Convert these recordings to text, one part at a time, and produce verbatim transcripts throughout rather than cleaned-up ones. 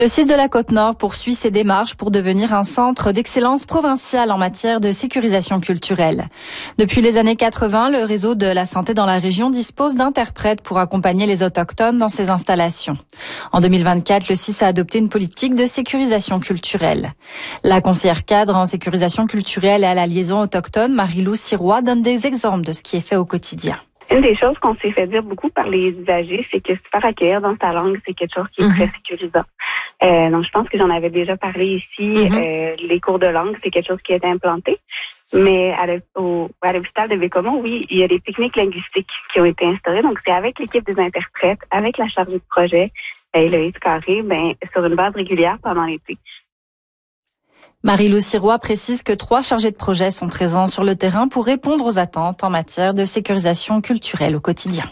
Le C I S de la Côte-Nord poursuit ses démarches pour devenir un centre d'excellence provincial en matière de sécurisation culturelle. Depuis les années quatre-vingt, le réseau de la santé dans la région dispose d'interprètes pour accompagner les autochtones dans ces installations. En deux mille vingt-quatre, le C I S a adopté une politique de sécurisation culturelle. La conseillère cadre en sécurisation culturelle et à la liaison autochtone, Marie-Lou Sirois, donne des exemples de ce qui est fait au quotidien. Une des choses qu'on s'est fait dire beaucoup par les usagers, c'est que se faire accueillir dans sa langue, c'est quelque chose qui est mm-hmm. très sécurisant. Euh, donc, je pense que j'en avais déjà parlé ici. Mm-hmm. Euh, les cours de langue, c'est quelque chose qui est implanté. Mais à, le, au, à l'hôpital de Bécomo, oui, il y a des techniques linguistiques qui ont été instaurées. Donc, c'est avec l'équipe des interprètes, avec la chargée de projet et le Héloïse Carré, ben, sur une base régulière pendant l'été. Marie-Lou Sirois précise que trois chargés de projet sont présents sur le terrain pour répondre aux attentes en matière de sécurisation culturelle au quotidien.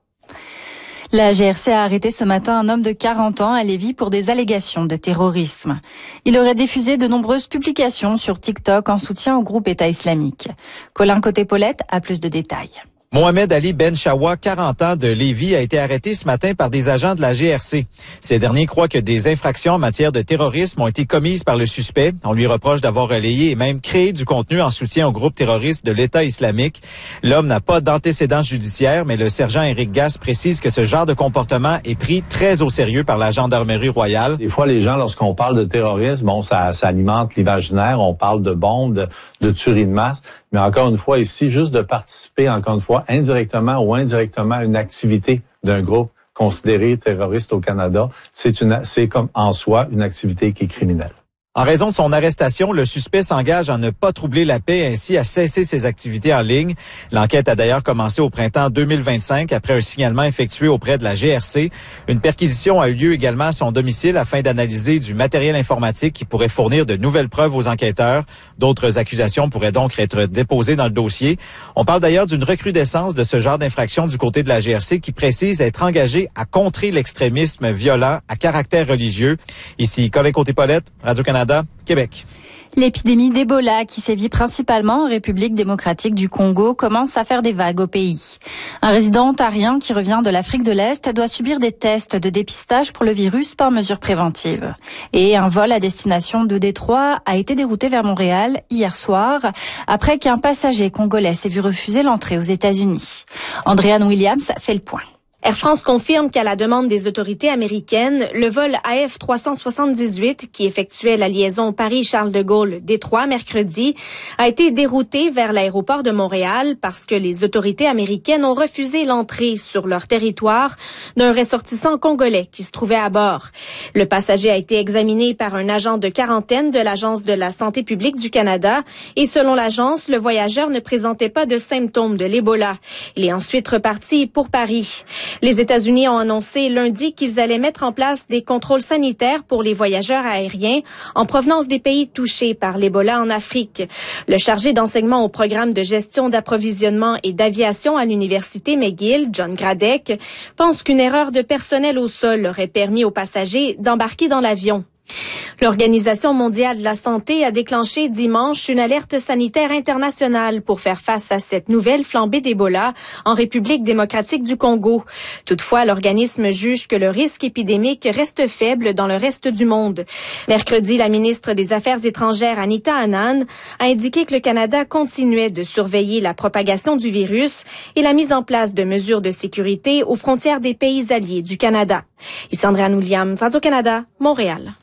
La G R C a arrêté ce matin un homme de quarante ans à Lévis pour des allégations de terrorisme. Il aurait diffusé de nombreuses publications sur TikTok en soutien au groupe État islamique. Colin Côté-Paulette a plus de détails. Mohamed Ali Ben Chawa, quarante ans, de Lévis, a été arrêté ce matin par des agents de la G R C. Ces derniers croient que des infractions en matière de terrorisme ont été commises par le suspect. On lui reproche d'avoir relayé et même créé du contenu en soutien au groupe terroriste de l'État islamique. L'homme n'a pas d'antécédents judiciaires, mais le sergent Éric Gasse précise que ce genre de comportement est pris très au sérieux par la Gendarmerie royale. Des fois, les gens, lorsqu'on parle de terrorisme, bon, ça, ça alimente l'imaginaire. On parle de bombes, de, de tueries de masse. Mais encore une fois, ici, juste de participer, encore une fois, indirectement ou indirectement à une activité d'un groupe considéré terroriste au Canada, c'est une, c'est comme en soi une activité qui est criminelle. En raison de son arrestation, le suspect s'engage à ne pas troubler la paix, ainsi à cesser ses activités en ligne. L'enquête a d'ailleurs commencé au printemps deux mille vingt-cinq après un signalement effectué auprès de la G R C. Une perquisition a eu lieu également à son domicile afin d'analyser du matériel informatique qui pourrait fournir de nouvelles preuves aux enquêteurs. D'autres accusations pourraient donc être déposées dans le dossier. On parle d'ailleurs d'une recrudescence de ce genre d'infraction du côté de la G R C qui précise être engagée à contrer l'extrémisme violent à caractère religieux. Ici, Colin Côté-Paulette, Radio-Canada. Québec. L'épidémie d'Ebola, qui sévit principalement en République démocratique du Congo, commence à faire des vagues au pays. Un résident ontarien qui revient de l'Afrique de l'Est doit subir des tests de dépistage pour le virus par mesure préventive. Et un vol à destination de Détroit a été dérouté vers Montréal hier soir, après qu'un passager congolais s'est vu refuser l'entrée aux États-Unis. Andréane Williams fait le point. Air France confirme qu'à la demande des autorités américaines, le vol A F trois cent soixante-dix-huit, qui effectuait la liaison Paris-Charles de Gaulle-Détroit mercredi, a été dérouté vers l'aéroport de Montréal parce que les autorités américaines ont refusé l'entrée sur leur territoire d'un ressortissant congolais qui se trouvait à bord. Le passager a été examiné par un agent de quarantaine de l'Agence de la santé publique du Canada et selon l'agence, le voyageur ne présentait pas de symptômes de l'Ebola. Il est ensuite reparti pour Paris. Les États-Unis ont annoncé lundi qu'ils allaient mettre en place des contrôles sanitaires pour les voyageurs aériens en provenance des pays touchés par l'Ebola en Afrique. Le chargé d'enseignement au programme de gestion d'approvisionnement et d'aviation à l'université McGill, John Gradek, pense qu'une erreur de personnel au sol aurait permis aux passagers d'embarquer dans l'avion. L'Organisation mondiale de la santé a déclenché dimanche une alerte sanitaire internationale pour faire face à cette nouvelle flambée d'Ebola en République démocratique du Congo. Toutefois, l'organisme juge que le risque épidémique reste faible dans le reste du monde. Mercredi, la ministre des Affaires étrangères, Anita Anand, a indiqué que le Canada continuait de surveiller la propagation du virus et la mise en place de mesures de sécurité aux frontières des pays alliés du Canada. Ici Andréane Williams, Radio-Canada, Montréal.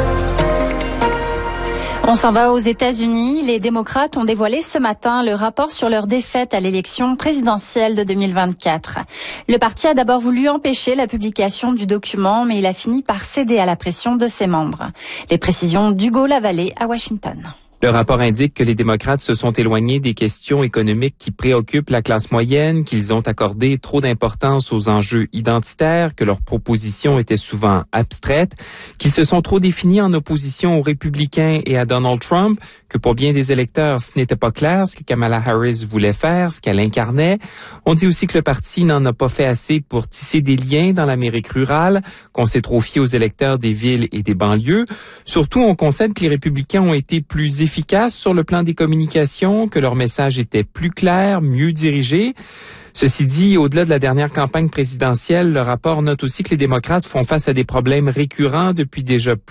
On s'en va aux États-Unis. Les démocrates ont dévoilé ce matin le rapport sur leur défaite à l'élection présidentielle de deux mille vingt-quatre. Le parti a d'abord voulu empêcher la publication du document, mais il a fini par céder à la pression de ses membres. Les précisions d'Hugo Lavallée à Washington. Le rapport indique que les démocrates se sont éloignés des questions économiques qui préoccupent la classe moyenne, qu'ils ont accordé trop d'importance aux enjeux identitaires, que leurs propositions étaient souvent abstraites, qu'ils se sont trop définis en opposition aux républicains et à Donald Trump, que pour bien des électeurs, ce n'était pas clair ce que Kamala Harris voulait faire, ce qu'elle incarnait. On dit aussi que le parti n'en a pas fait assez pour tisser des liens dans l'Amérique rurale, qu'on s'est trop fié aux électeurs des villes et des banlieues. Surtout, on concède que les républicains ont été plus efficaces efficaces sur le plan des communications, que leur message était plus clair, mieux dirigé. Ceci dit, au-delà de la dernière campagne présidentielle, le rapport note aussi que les démocrates font face à des problèmes récurrents depuis déjà